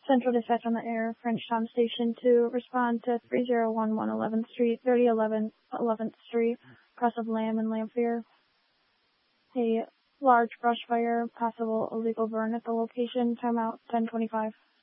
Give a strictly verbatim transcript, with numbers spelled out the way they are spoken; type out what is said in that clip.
Central Dispatch on the Air, Frenchtown Station, to respond to three oh one one eleventh Street, thirty eleven eleventh Street, across of Lamb and Lamphere. A large brush fire, possible illegal burn at the location. Timeout ten twenty-five.